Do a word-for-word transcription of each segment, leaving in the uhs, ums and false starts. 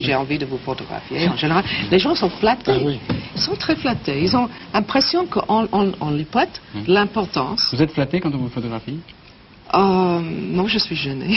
J'ai envie de vous photographier. En général, les gens sont flattés. Ah oui. Ils sont très flattés. Ils ont l'impression qu'on on, on lui prête hum. l'importance. Vous êtes flatté quand on vous photographie? euh, Non, je suis gênée.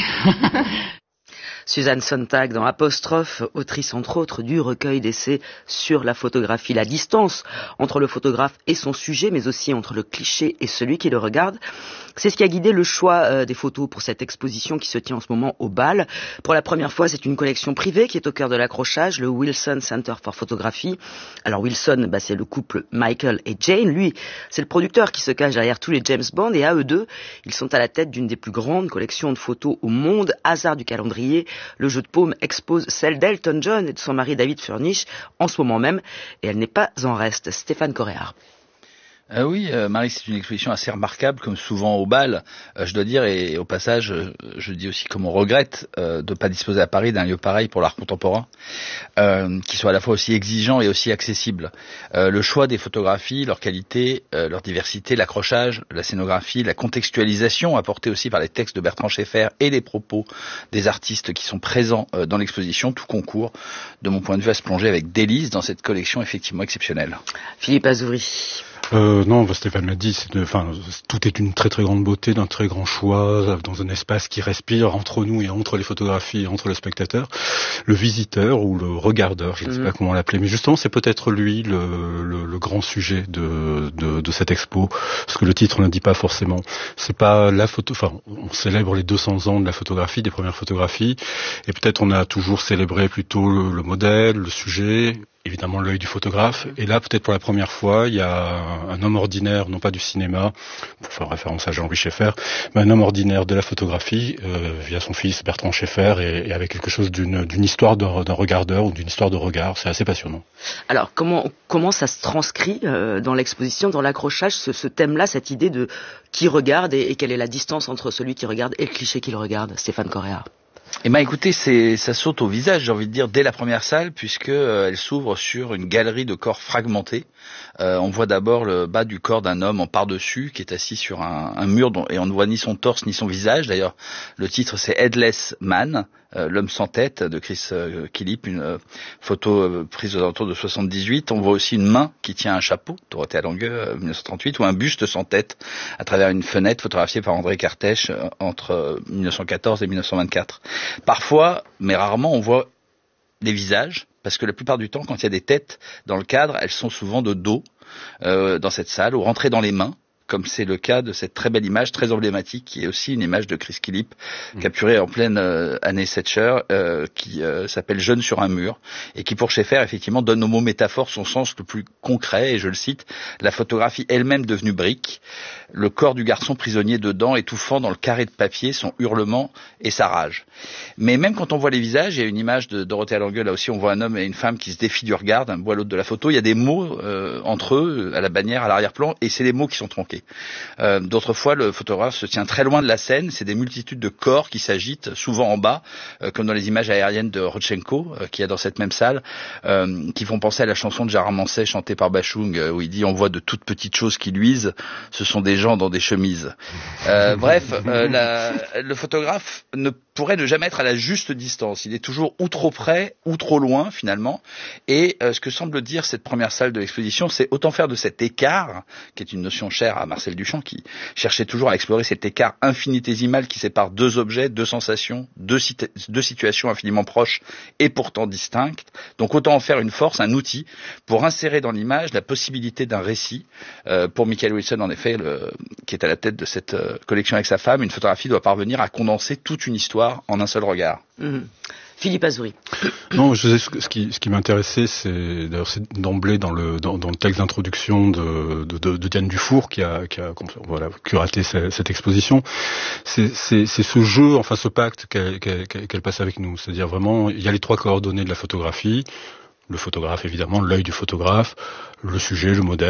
Suzanne Sontag dans Apostrophe, autrice entre autres du recueil d'essais sur la photographie, la distance entre le photographe et son sujet, mais aussi entre le cliché et celui qui le regarde. C'est ce qui a guidé le choix euh, des photos pour cette exposition qui se tient en ce moment au Bal. Pour la première fois, c'est une collection privée qui est au cœur de l'accrochage, le Wilson Center for Photography. Alors Wilson, bah, c'est le couple Michael et Jane. Lui, c'est le producteur qui se cache derrière tous les James Bond, et à eux deux, ils sont à la tête d'une des plus grandes collections de photos au monde. Hasard du calendrier, le jeu de paume expose celle d'Elton John et de son mari David Furnish en ce moment même, et elle n'est pas en reste. Stéphane Coréard. Euh, oui, euh, Marie, c'est une exposition assez remarquable, comme souvent au Bal, euh, je dois dire, et, et au passage, euh, je dis aussi comme on regrette euh, de ne pas disposer à Paris d'un lieu pareil pour l'art contemporain, euh, qui soit à la fois aussi exigeant et aussi accessible. Euh, le choix des photographies, leur qualité, euh, leur diversité, l'accrochage, la scénographie, la contextualisation apportée aussi par les textes de Bertrand Scheffer et les propos des artistes qui sont présents euh, dans l'exposition, tout concourt, de mon point de vue, à se plonger avec délice dans cette collection effectivement exceptionnelle. Philippe Azouri. Euh, non, bah, Stéphane l'a dit, c'est de, enfin, tout est une très très grande beauté, d'un très grand choix, dans un espace qui respire entre nous et entre les photographies et entre le spectateur, le visiteur ou le regardeur, je ne sais mmh. pas comment l'appeler, mais justement c'est peut-être lui le, le, le grand sujet de, de, de cette expo, parce que le titre ne dit pas forcément. C'est pas la photo, enfin, on célèbre les deux cents ans de la photographie, des premières photographies, et peut-être on a toujours célébré plutôt le, le modèle, le sujet, évidemment l'œil du photographe, et là peut-être pour la première fois il y a un homme ordinaire, non pas du cinéma, pour faire référence à Jean-Louis Scheffer, mais un homme ordinaire de la photographie euh, via son fils Bertrand Scheffer, et, et avec quelque chose d'une, d'une histoire d'un, d'un regardeur ou d'une histoire de regard. C'est assez passionnant. Alors comment comment ça se transcrit euh, dans l'exposition, dans l'accrochage, ce, ce thème-là, cette idée de qui regarde et, et quelle est la distance entre celui qui regarde et le cliché qui le regarde, Stéphane Coréard? Eh ben, écoutez, c'est, ça saute au visage, j'ai envie de dire, dès la première salle, puisque euh, elle s'ouvre sur une galerie de corps fragmentés. Euh, on voit d'abord le bas du corps d'un homme en par-dessus, qui est assis sur un, un mur, dont, et on ne voit ni son torse ni son visage. D'ailleurs, le titre c'est Headless Man, euh, l'homme sans tête, de Chris euh, Killip, une euh, photo euh, prise aux alentours de soixante-dix-huit. On voit aussi une main qui tient un chapeau, Dorothée Langueux, euh, dix-neuf cent trente-huit, ou un buste sans tête à travers une fenêtre photographiée par André Cartèche euh, entre euh, dix-neuf cent quatorze et dix-neuf cent vingt-quatre. Parfois, mais rarement, on voit des visages, parce que la plupart du temps, quand il y a des têtes dans le cadre, elles sont souvent de dos euh, dans cette salle, ou rentrées dans les mains, comme c'est le cas de cette très belle image, très emblématique, qui est aussi une image de Chris Killip, mmh. capturée en pleine euh, année Thatcher, euh, qui euh, s'appelle Jeune sur un mur, et qui, pour Scheffer, effectivement, donne au mot métaphore son sens le plus concret, et je le cite, la photographie elle-même devenue brique, le corps du garçon prisonnier dedans, étouffant dans le carré de papier son hurlement et sa rage. Mais même quand on voit les visages, il y a une image de Dorothée Langueux, là aussi on voit un homme et une femme qui se défient du regard d'un bout à l'autre de la photo, il y a des mots euh, entre eux, à la bannière, à l'arrière-plan, et c'est les mots qui sont tronqués. Euh, d'autres fois, le photographe se tient très loin de la scène, c'est des multitudes de corps qui s'agitent, souvent en bas, euh, comme dans les images aériennes de Rodchenko, euh, qu'il y a dans cette même salle, euh, qui font penser à la chanson de Gérard Manset chantée par Bachung, euh, où il dit « On voit de toutes petites choses qui luisent, ce sont des gens dans des chemises. Euh, » Bref, euh, la, le photographe ne pourrait ne jamais être à la juste distance. Il est toujours ou trop près, ou trop loin, finalement. Et euh, ce que semble dire cette première salle de l'exposition, c'est autant faire de cet écart, qui est une notion chère à Marcel Duchamp, qui cherchait toujours à explorer cet écart infinitésimal qui sépare deux objets, deux sensations, deux, cita- deux situations infiniment proches et pourtant distinctes. Donc autant en faire une force, un outil, pour insérer dans l'image la possibilité d'un récit. Euh, pour Michael Wilson, en effet, le, qui est à la tête de cette euh, collection avec sa femme, une photographie doit parvenir à condenser toute une histoire en un seul regard. Mmh. Philippe Azouri. Non, je sais, ce qui, ce qui m'intéressait, c'est d'ailleurs c'est d'emblée dans le dans, dans le texte d'introduction de, de, de, de Diane Dufour qui a qui a voilà curaté cette, cette exposition. C'est, c'est, c'est ce jeu, enfin ce pacte qu'elle, qu'elle, qu'elle passe avec nous. C'est-à-dire vraiment, il y a les trois coordonnées de la photographie. Le photographe, évidemment, l'œil du photographe, le sujet, le modèle,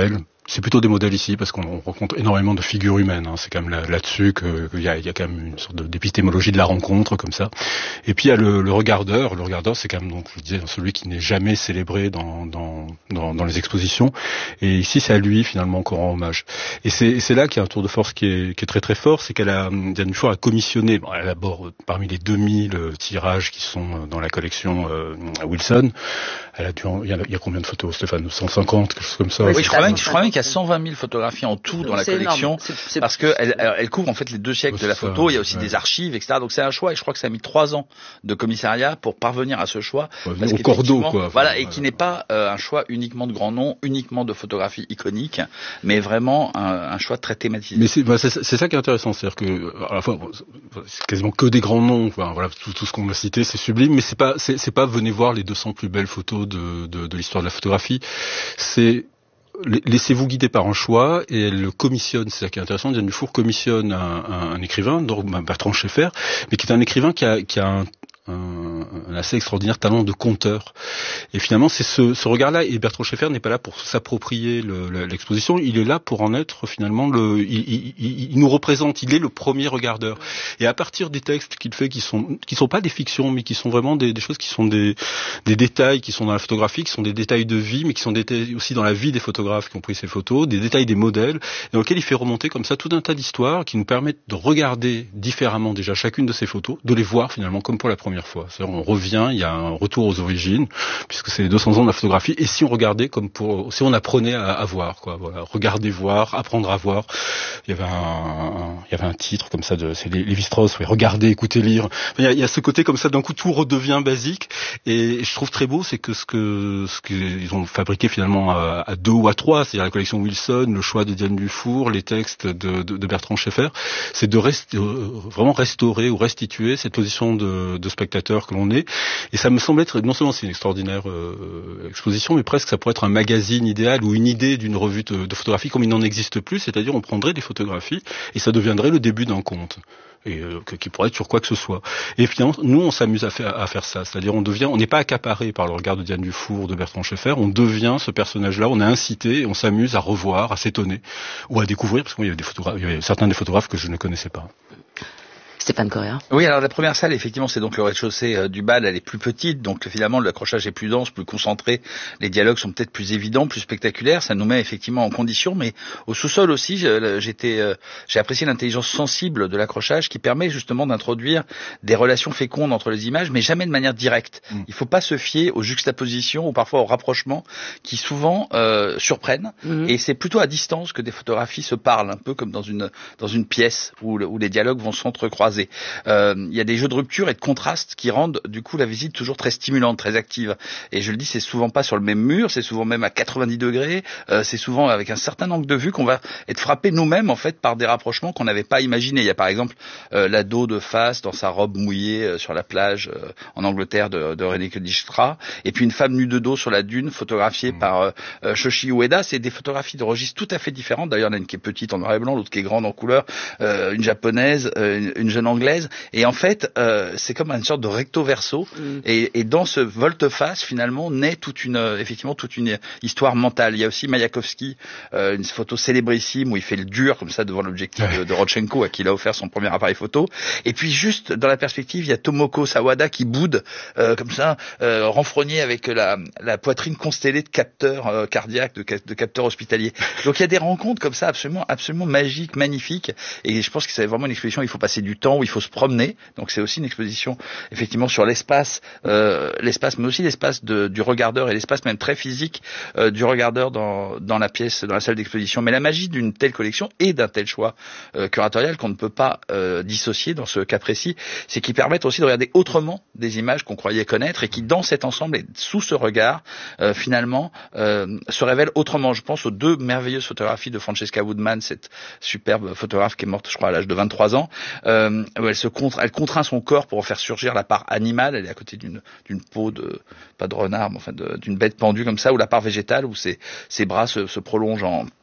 C'est plutôt des modèles ici parce qu'on rencontre énormément de figures humaines. Hein. C'est quand même là, là-dessus qu'il y a, il y a quand même une sorte de, d'épistémologie de la rencontre comme ça. Et puis il y a le, le regardeur. Le regardeur, c'est quand même donc je disais celui qui n'est jamais célébré dans dans dans, dans les expositions. Et ici, c'est à lui finalement qu'on rend hommage. Et c'est, c'est là qu'il y a un tour de force qui est, qui est très très fort, c'est qu'elle a Diane Dufour a commissionné. Bon, elle élabore parmi les deux mille tirages qui sont dans la collection euh, Wilson. Elle a dû en, il, y a, il y a combien de photos, Stéphane? cent cinquante, quelque chose comme ça. Oui, je crois même, je crois même qu'il y a cent vingt mille photographies en tout dans la c'est collection, c'est, c'est... parce que elle, elle couvre en fait les deux siècles de la photo. Il y a aussi ouais. des archives, et cetera. Donc c'est un choix, et je crois que ça a mis trois ans de commissariat pour parvenir à ce choix. Ouais, au cordeau, quoi. Voilà, enfin, et qui n'est pas euh, un choix uniquement de grands noms, uniquement de photographies iconiques, mais vraiment un, un choix très thématisé. Mais c'est, bah, c'est, c'est ça qui est intéressant, c'est-à-dire que à la fois c'est quasiment que des grands noms. Enfin, voilà, tout, tout ce qu'on a cité, c'est sublime, mais c'est pas, c'est, c'est pas venez voir les deux cents plus belles photos de, de, de l'histoire de la photographie. C'est laissez-vous guider par un choix, et elle le commissionne. C'est ça qui est intéressant. Diane Dufour commissionne un, un, un écrivain, donc Bertrand Schaeffer, mais qui est un écrivain qui a, qui a un Un, un assez extraordinaire talent de conteur. Et finalement, c'est ce, ce regard-là. Et Bertrand Schaeffer n'est pas là pour s'approprier le, le, l'exposition. Il est là pour en être finalement le. Il, il, il, il nous représente. Il est le premier regardeur. Et à partir des textes qu'il fait, qui sont qui sont pas des fictions, mais qui sont vraiment des, des choses qui sont des des détails qui sont dans la photographie, qui sont des détails de vie, mais qui sont des détails aussi dans la vie des photographes qui ont pris ces photos, des détails des modèles, dans lesquels il fait remonter comme ça tout un tas d'histoires qui nous permettent de regarder différemment déjà chacune de ces photos, de les voir finalement comme pour la première fois. C'est-à-dire on revient, il y a un retour aux origines, puisque c'est les deux cents ans de la photographie, et si on regardait comme pour, si on apprenait à, à voir, quoi, voilà, regarder, voir, apprendre à voir. Il y avait un, un il y avait un titre comme ça de, c'est Lévi-Strauss, oui, regarder, écouter, lire. Il y, a, il y a ce côté comme ça, d'un coup tout redevient basique, et je trouve très beau, c'est que ce que, ce qu'ils ont fabriqué finalement à, à deux ou à trois, c'est-à-dire la collection Wilson, le choix de Diane Dufour, les textes de, de, de Bertrand Schaeffer, c'est de rest, euh, vraiment restaurer ou restituer cette position de, de spectateur que l'on est, et ça me semble être, non seulement c'est une extraordinaire euh, exposition, mais presque ça pourrait être un magazine idéal ou une idée d'une revue de, de photographie comme il n'en existe plus, c'est-à-dire on prendrait des photographies et ça deviendrait le début d'un conte. Et euh, qui pourrait être sur quoi que ce soit. Et finalement, nous, on s'amuse à faire, à faire ça. C'est-à-dire, on devient, on n'est pas accaparé par le regard de Diane Dufour, de Bertrand Schaeffer. On devient ce personnage-là. On est incité, et on s'amuse à revoir, à s'étonner ou à découvrir, parce qu'il y avait des photographes, il y avait certains des photographes que je ne connaissais pas. Stéphane Correa. Oui, alors la première salle, effectivement, c'est donc le rez-de-chaussée euh, du bal, elle est plus petite, donc finalement l'accrochage est plus dense, plus concentré, les dialogues sont peut-être plus évidents, plus spectaculaires, ça nous met effectivement en condition, mais au sous-sol aussi, j'étais, euh, j'ai apprécié l'intelligence sensible de l'accrochage qui permet justement d'introduire des relations fécondes entre les images, mais jamais de manière directe. Mmh. Il faut pas se fier aux juxtapositions ou parfois aux rapprochements qui souvent euh, surprennent, mmh. et c'est plutôt à distance que des photographies se parlent, un peu comme dans une dans une pièce où, où les dialogues vont s'entrecroiser. Il euh, y a des jeux de rupture et de contraste qui rendent du coup la visite toujours très stimulante, très active. Et je le dis, c'est souvent pas sur le même mur, c'est souvent même à quatre-vingt-dix degrés, euh, c'est souvent avec un certain angle de vue qu'on va être frappé nous-mêmes en fait par des rapprochements qu'on n'avait pas imaginés. Il y a par exemple euh, l'ado de face dans sa robe mouillée euh, sur la plage euh, en Angleterre de, de René Dijkstra, et puis une femme nue de dos sur la dune photographiée mmh. par euh, Shoshi Ueda. C'est des photographies de registres tout à fait différents. D'ailleurs, il y en a une qui est petite en noir et blanc, l'autre qui est grande en couleur, euh, une japonaise, euh, une, une jeune anglaise, et en fait euh, c'est comme une sorte de recto verso, mm. et, et dans ce volte-face finalement naît toute une euh, effectivement toute une histoire mentale. Il y a aussi Mayakovsky, euh, une photo célébrissime où il fait le dur comme ça devant l'objectif ouais. de, de Rodchenko à qui il a offert son premier appareil photo, et puis juste dans la perspective il y a Tomoko Sawada qui boude euh, comme ça euh, renfrogné avec la, la poitrine constellée de capteurs euh, cardiaques, de, de capteurs hospitaliers. Donc il y a des rencontres comme ça absolument absolument magiques, magnifiques, et je pense que c'est vraiment une exposition où il faut passer du temps, où il faut se promener. Donc c'est aussi une exposition effectivement sur l'espace, euh, l'espace, mais aussi l'espace de, du regardeur, et l'espace même très physique euh, du regardeur dans, dans la pièce, dans la salle d'exposition. Mais la magie d'une telle collection et d'un tel choix euh, curatorial qu'on ne peut pas euh, dissocier dans ce cas précis, c'est qu'ils permettent aussi de regarder autrement des images qu'on croyait connaître et qui, dans cet ensemble et sous ce regard, euh, finalement, euh, se révèlent autrement. Je pense aux deux merveilleuses photographies de Francesca Woodman, cette superbe photographe qui est morte, je crois, à l'âge de vingt-trois ans, euh, où elle se contre, elle contraint son corps pour en faire surgir la part animale. Elle est à côté d'une d'une peau de, pas de renard, mais enfin de, d'une bête pendue comme ça, ou la part végétale, où ses, ses bras se, se prolongent en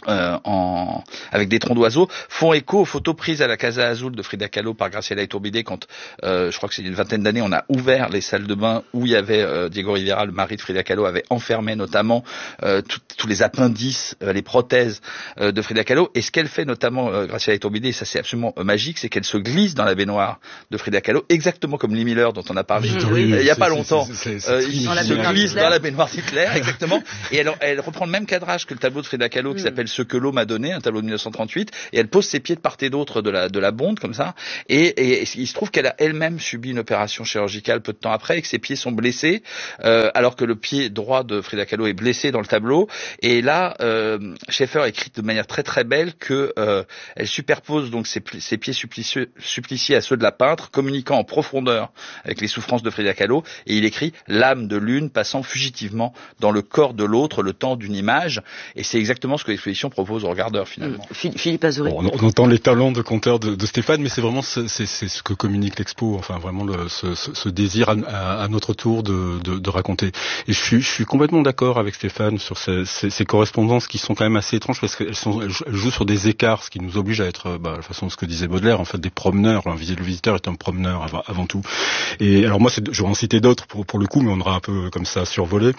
Euh, en, avec des troncs d'oiseaux, font écho aux photos prises à la Casa Azul de Frida Kahlo par Graciela Iturbide quand, euh, je crois que c'est une vingtaine d'années, on a ouvert les salles de bain où il y avait euh, Diego Rivera, le mari de Frida Kahlo, avait enfermé notamment euh, tous les appendices, euh, les prothèses euh, de Frida Kahlo. Et ce qu'elle fait notamment, euh, Graciela Iturbide, et ça c'est absolument euh, magique, c'est qu'elle se glisse dans la baignoire de Frida Kahlo, exactement comme Lee Miller dont on a parlé Oui, euh, oui, il y a c'est, pas c'est, longtemps. c'est, c'est, c'est, euh, c'est il dans la se baignoire glisse d'Hitler. dans la baignoire d'Hitler, exactement. Et elle, elle reprend le même cadrage que le tableau de Frida Kahlo qui Mm. s'appelle Ce que l'eau m'a donné, un tableau de mille neuf cent trente-huit, et elle pose ses pieds de part et d'autre de la de la bonde comme ça, et, et, et il se trouve qu'elle a elle-même subi une opération chirurgicale peu de temps après, et que ses pieds sont blessés, euh, alors que le pied droit de Frida Kahlo est blessé dans le tableau. Et là, euh, Schaeffer écrit de manière très très belle que euh, elle superpose donc ses, ses pieds supplicieux, suppliciés à ceux de la peintre, communiquant en profondeur avec les souffrances de Frida Kahlo, et il écrit l'âme de l'une passant fugitivement dans le corps de l'autre le temps d'une image, et c'est exactement ce que l'exposition propose aux regardeurs finalement. Philippe Azourey. Bon, on entend les talents de conteur de, de Stéphane, mais c'est vraiment ce, c'est, c'est ce que communique l'expo, enfin vraiment le, ce, ce, ce désir à, à, à notre tour de, de, de raconter. Et je suis, je suis complètement d'accord avec Stéphane sur ces, ces, ces correspondances qui sont quand même assez étranges parce qu'elles sont, elles jouent sur des écarts, ce qui nous oblige à être, bah, la façon de ce que disait Baudelaire, en fait, des promeneurs. Le visiteur est un promeneur avant, avant tout. Et alors moi, c'est, je vais en citer d'autres pour, pour le coup, mais on aura un peu comme ça survolé.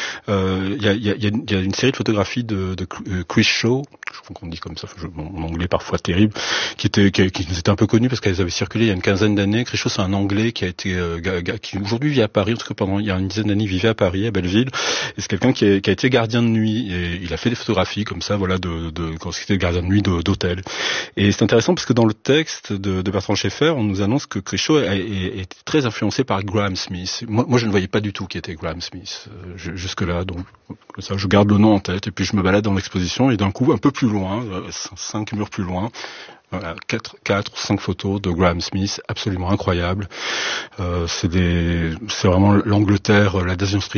Euh, il y a, il y a, il y a une série de photographies de, de Chris Shaw, je crois qu'on dit comme ça, je, mon anglais parfois terrible, qui était qui, qui nous était un peu connu parce qu'elles avaient circulé il y a une quinzaine d'années. Chris Shaw, c'est un Anglais qui a été euh, qui aujourd'hui vit à Paris, en tout cas pendant il y a une dizaine d'années, il vivait à Paris, à Belleville. Et c'est quelqu'un qui a, qui a été gardien de nuit et il a fait des photographies comme ça, voilà, de, de quand c'était gardien de nuit de, d'hôtel. Et c'est intéressant parce que dans le texte de, de Bertrand Schaeffer, on nous annonce que Chris Shaw a, a, a été très influencé par Graham Smith. Moi, moi, je ne voyais pas du tout qui était Graham Smith euh, jusque là, donc ça, je garde le nom en tête et puis je me balade dans l'exposition et d'un coup, un peu plus loin, euh, cinq murs plus loin, voilà, quatre, quatre, cinq photos de Graham Smith, absolument incroyables. Euh, c'est des, c'est vraiment l'Angleterre, la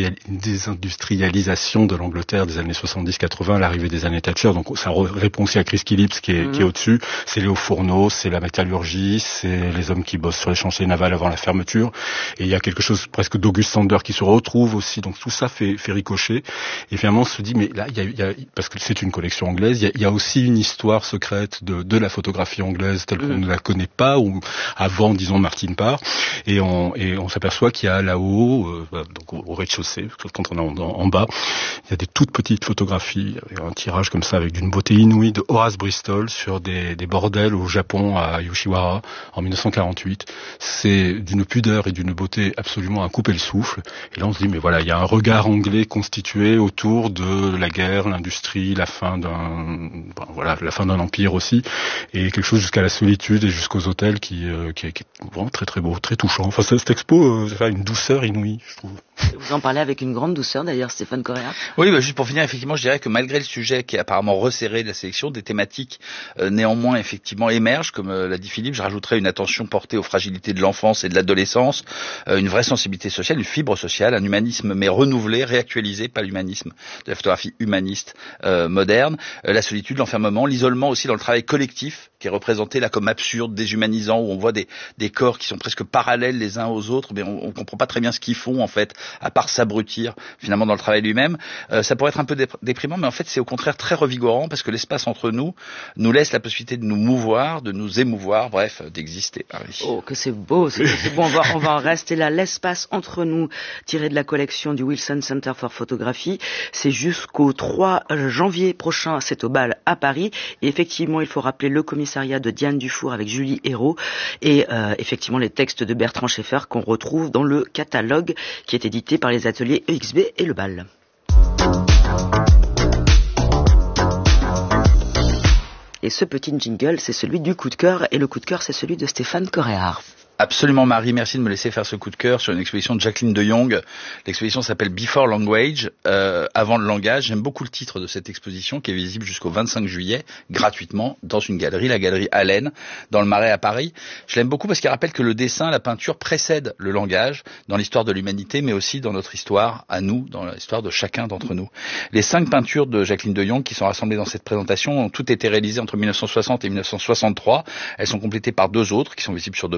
désindustrialisation de l'Angleterre des années soixante-dix quatre-vingts, l'arrivée des années Thatcher. Donc ça répond aussi à Chris Phillips qui est, mmh. qui est au-dessus. C'est Léo Fourneau, c'est la métallurgie, c'est les hommes qui bossent sur les chantiers navals avant la fermeture. Et il y a quelque chose presque d'August Sander qui se retrouve aussi. Donc tout ça fait, fait ricocher. Et finalement on se dit, mais là, il y a, il y a parce que c'est une collection anglaise, il y a, il y a aussi une histoire secrète de, de la photographie anglaise telle qu'on mmh. ne la connaît pas, ou avant, disons, Martin Parr, et on, et on s'aperçoit qu'il y a là-haut, euh, donc au, au rez-de-chaussée, quand on est en, en bas, il y a des toutes petites photographies, avec un tirage comme ça, avec d'une beauté inouïe de Horace Bristol sur des, des bordels au Japon, à Yoshiwara, en dix-neuf cent quarante-huit. C'est d'une pudeur et d'une beauté absolument à couper le souffle. Et là, on se dit, mais voilà, il y a un regard anglais constitué autour de la guerre, l'industrie, la fin d'un, ben, voilà, la fin d'un empire aussi, et quelque chose jusqu'à la solitude et jusqu'aux hôtels qui, euh, qui, qui est vraiment très très beau, très touchant. Enfin, cette expo, euh, ça a une douceur inouïe, je trouve. Vous en parlez avec une grande douceur d'ailleurs, Stéphane Correa. Oui, bah, juste pour finir, effectivement, je dirais que malgré le sujet qui est apparemment resserré de la sélection, des thématiques euh, néanmoins effectivement émergent, comme euh, l'a dit Philippe. Je rajouterais une attention portée aux fragilités de l'enfance et de l'adolescence, euh, une vraie sensibilité sociale, une fibre sociale, un humanisme mais renouvelé, réactualisé, pas l'humanisme de la photographie humaniste euh, moderne, euh, la solitude, l'enfermement, l'isolement aussi dans le travail collectif, qui est représenté là comme absurde, déshumanisant, où on voit des, des corps qui sont presque parallèles les uns aux autres, mais on, on comprend pas très bien ce qu'ils font en fait, à part s'abrutir finalement dans le travail lui-même. Euh, ça pourrait être un peu déprimant, mais en fait c'est au contraire très revigorant parce que l'espace entre nous nous laisse la possibilité de nous mouvoir, de nous émouvoir, bref, d'exister. Ah oui. Oh, que c'est beau, c'est, c'est bon, on va, on va en rester là. L'espace entre nous, tiré de la collection du Wilson Center for Photography, c'est jusqu'au trois janvier prochain, c'est au Bal à Paris. Et effectivement, il faut rappeler le commissariat de Diane Dufour avec Julie Hérault et euh, effectivement les textes de Bertrand Schaeffer qu'on retrouve dans le catalogue qui est édité par les ateliers E X B et le Bal. Et ce petit jingle, c'est celui du coup de cœur, et le coup de cœur, c'est celui de Stéphane Correa. Absolument, Marie, merci de me laisser faire ce coup de cœur sur une exposition de Jacqueline de Jong. L'exposition s'appelle Before Language, euh, avant le langage. J'aime beaucoup le titre de cette exposition qui est visible jusqu'au vingt-cinq juillet, gratuitement, dans une galerie, la galerie Allen, dans le Marais à Paris. Je l'aime beaucoup parce qu'il rappelle que le dessin, la peinture précèdent le langage dans l'histoire de l'humanité, mais aussi dans notre histoire à nous, dans l'histoire de chacun d'entre nous. Les cinq peintures de Jacqueline de Jong qui sont rassemblées dans cette présentation ont toutes été réalisées entre mille neuf cent soixante et mille neuf cent soixante-trois. Elles sont complétées par deux autres qui sont visibles sur demande.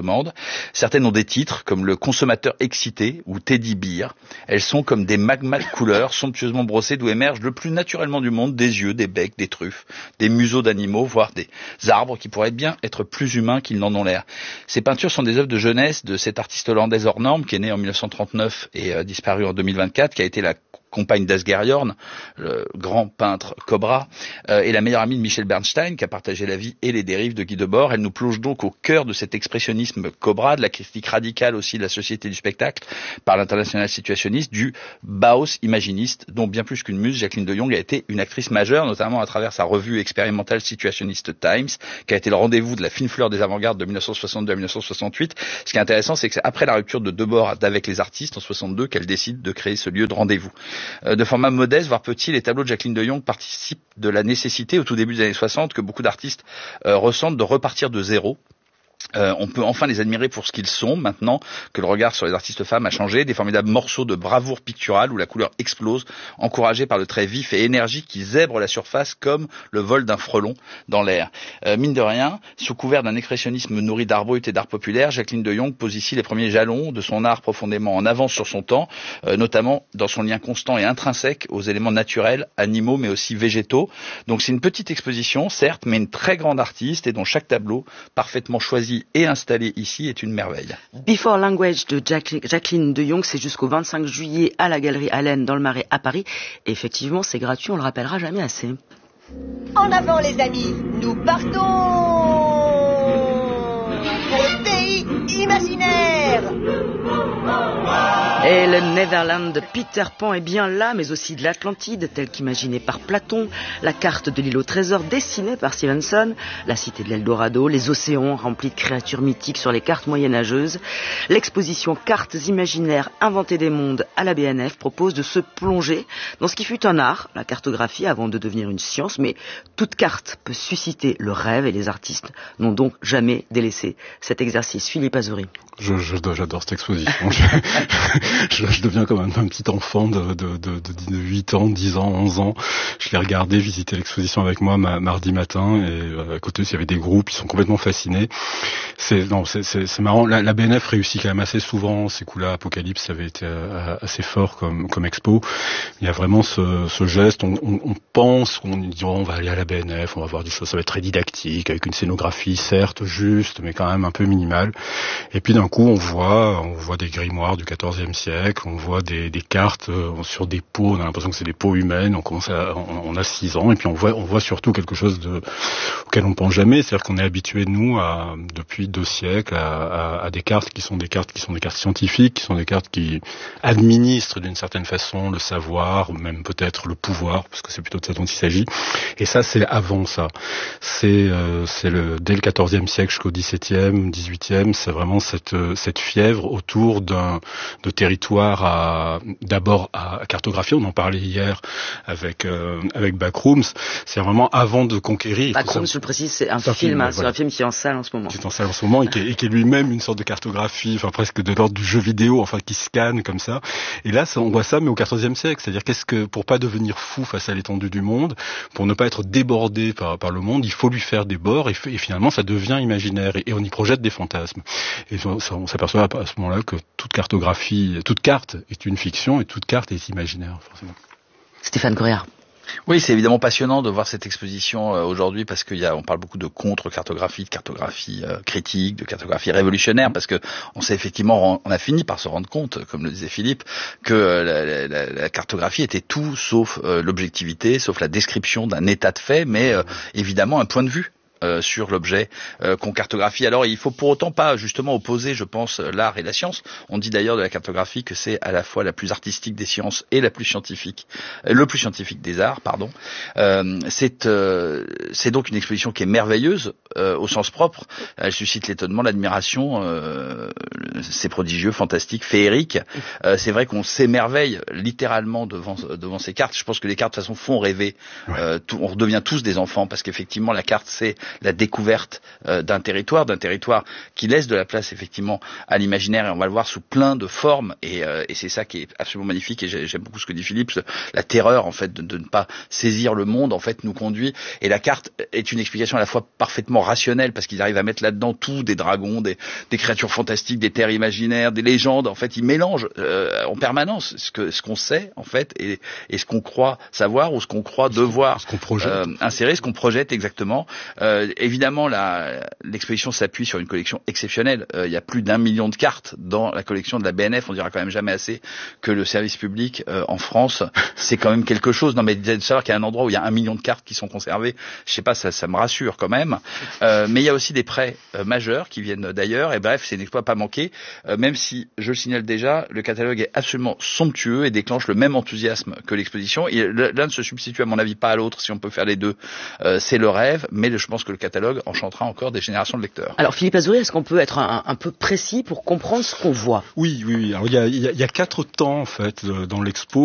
Certaines ont des titres comme le consommateur excité ou Teddy Beer. Elles sont comme des magmas de couleurs somptueusement brossés d'où émergent le plus naturellement du monde des yeux, des becs, des truffes, des museaux d'animaux, voire des arbres qui pourraient bien être plus humains qu'ils n'en ont l'air. Ces peintures sont des œuvres de jeunesse de cette artiste hollandaise hors norme qui est née en mille neuf cent trente-neuf et a disparu en deux mille vingt-quatre, qui a été la compagne d'Asger Jorn, le grand peintre Cobra, euh, et la meilleure amie de Michel Bernstein, qui a partagé la vie et les dérives de Guy Debord. Elle nous plonge donc au cœur de cet expressionnisme Cobra, de la critique radicale aussi de la société du spectacle, par l'international situationniste, du Bauhaus imaginiste, dont bien plus qu'une muse, Jacqueline de Jong a été une actrice majeure, notamment à travers sa revue expérimentale situationniste Times, qui a été le rendez-vous de la fine fleur des avant-gardes de mille neuf cent soixante-deux à mille neuf cent soixante-huit. Ce qui est intéressant, c'est que c'est après la rupture de Debord avec les artistes en soixante-deux qu'elle décide de créer ce lieu de rendez-vous. De format modeste, voire petit, les tableaux de Jacqueline de Jong participent de la nécessité, au tout début des années soixante, que beaucoup d'artistes euh, ressentent de repartir de zéro. Euh, on peut enfin les admirer pour ce qu'ils sont, maintenant que le regard sur les artistes femmes a changé, des formidables morceaux de bravoure picturale où la couleur explose, encouragée par le trait vif et énergique qui zèbre la surface comme le vol d'un frelon dans l'air. Euh, mine de rien, sous couvert d'un expressionnisme nourri d'art brut et d'art populaire, Jacqueline de Jong pose ici les premiers jalons de son art profondément en avance sur son temps, euh, notamment dans son lien constant et intrinsèque aux éléments naturels, animaux mais aussi végétaux. Donc c'est une petite exposition, certes, mais une très grande artiste et dont chaque tableau, parfaitement choisi et installé ici, est une merveille. Before Language de Jacqueline de Jong, c'est jusqu'au vingt-cinq juillet à la Galerie Allen dans le Marais à Paris. Et effectivement, c'est gratuit, on le rappellera jamais assez. En avant les amis, nous partons pour le pays imaginaire. Et le Neverland de Peter Pan est bien là, mais aussi de l'Atlantide, tel qu'imaginé par Platon, la carte de l'île au trésor dessinée par Stevenson, la cité de l'Eldorado, les océans remplis de créatures mythiques sur les cartes moyenâgeuses. L'exposition Cartes imaginaires inventées des mondes à la B N F propose de se plonger dans ce qui fut un art, la cartographie, avant de devenir une science, mais toute carte peut susciter le rêve et les artistes n'ont donc jamais délaissé cet exercice. Philippe Azouri. Je, je, j'adore cette exposition. je, je, je deviens comme un, un petit enfant de, de, de, de huit ans, dix ans, onze ans. Je l'ai regardé, visité l'exposition avec moi ma, mardi matin, et euh, à côté, il y avait des groupes, ils sont complètement fascinés. C'est, non, c'est, c'est, c'est marrant. La, la B N F réussit quand même assez souvent ces coups-là. Apocalypse, ça avait été euh, assez fort comme, comme expo. Il y a vraiment ce, ce geste. On, on, on pense qu'on dit, oh, on va aller à la B N F, on va voir des choses, ça va être très didactique, avec une scénographie certes juste, mais quand même un peu minimale. Et puis d'un coup, on voit, on voit des grimoires du quatorzième siècle, on voit des, des cartes euh, sur des peaux, on a l'impression que c'est des peaux humaines, on commence à, on, on a six ans, et puis on voit, on voit surtout quelque chose de, auquel on ne pense jamais, c'est-à-dire qu'on est habitué, nous, à, depuis deux siècles, à, à, à des cartes qui sont des cartes qui sont des cartes scientifiques, qui sont des cartes qui administrent d'une certaine façon le savoir, ou même peut-être le pouvoir, parce que c'est plutôt de ça dont il s'agit. Et ça, c'est avant ça. C'est, euh, c'est le, dès le quatorzième siècle jusqu'au dix-septième, dix-huitième, c'est vraiment cette cette fièvre autour d'un de territoire à d'abord à cartographier. On en parlait hier avec euh, avec Backrooms. C'est vraiment avant de conquérir. Backrooms, je le précise, c'est un, c'est un film, film hein, ouais, c'est voilà. un film qui est en salle en ce moment. Qui est en salle en ce moment et qui est, et qui est lui-même une sorte de cartographie, enfin presque de l'ordre du jeu vidéo, enfin qui scanne comme ça. Et là, ça, on voit ça, mais au quatorzième siècle. C'est-à-dire qu'est-ce que pour pas devenir fou face à l'étendue du monde, pour ne pas être débordé par par le monde, il faut lui faire des bords et, et finalement ça devient imaginaire et, et on y projette des fantasmes. Et ça, on s'aperçoit à ce moment-là que toute cartographie, toute carte est une fiction et toute carte est imaginaire, forcément. Stéphane Correa. Oui, c'est évidemment passionnant de voir cette exposition euh, aujourd'hui parce qu'il y a, on parle beaucoup de contre-cartographie, de cartographie euh, critique, de cartographie révolutionnaire, parce que on s'est effectivement, on a fini par se rendre compte, comme le disait Philippe, que euh, la, la, la cartographie était tout sauf euh, l'objectivité, sauf la description d'un état de fait, mais euh, évidemment un point de vue. Euh, sur l'objet euh, qu'on cartographie. Alors il faut pour autant pas justement opposer, je pense, l'art et la science. On dit d'ailleurs de la cartographie que c'est à la fois la plus artistique des sciences et la plus scientifique, euh, le plus scientifique des arts, pardon. Euh, c'est euh, c'est donc une exposition qui est merveilleuse euh, au sens propre. Elle suscite l'étonnement, l'admiration. Euh, c'est prodigieux, fantastique, féerique. Euh, c'est vrai qu'on s'émerveille littéralement devant devant ces cartes. Je pense que les cartes de toute façon font rêver. Euh, tout, on redevient tous des enfants parce qu'effectivement la carte c'est la découverte euh, d'un territoire, d'un territoire qui laisse de la place effectivement à l'imaginaire, et on va le voir sous plein de formes, et, euh, et c'est ça qui est absolument magnifique, et j'aime beaucoup ce que dit Philippe, la terreur en fait de, de ne pas saisir le monde en fait nous conduit, et la carte est une explication à la fois parfaitement rationnelle, parce qu'ils arrivent à mettre là-dedans tout, des dragons, des, des créatures fantastiques, des terres imaginaires, des légendes, en fait ils mélangent euh, en permanence ce que ce qu'on sait en fait, et, et ce qu'on croit savoir, ou ce qu'on croit devoir ce qu'on projette. Euh, insérer, ce qu'on projette exactement. Euh, évidemment, la, l'exposition s'appuie sur une collection exceptionnelle. Euh, il y a plus d'un million de cartes dans la collection de la B N F. On dira quand même jamais assez que le service public euh, en France, c'est quand même quelque chose. Non, mais de savoir qu'il y a un endroit où il y a un million de cartes qui sont conservées, je sais pas, ça, ça me rassure quand même. Euh, mais il y a aussi des prêts euh, majeurs qui viennent d'ailleurs. Et bref, c'est un exploit pas manqué. Euh, même si, je le signale déjà, le catalogue est absolument somptueux et déclenche le même enthousiasme que l'exposition. Et l'un ne se substitue à mon avis pas à l'autre, si on peut faire les deux. Euh, c'est le rêve, mais le, je pense que le catalogue enchantera encore des générations de lecteurs. Alors Philippe Azourey, est-ce qu'on peut être un, un peu précis pour comprendre ce qu'on voit? Oui, oui, oui. Alors il y a, il y a, il y a quatre temps en fait dans l'expo.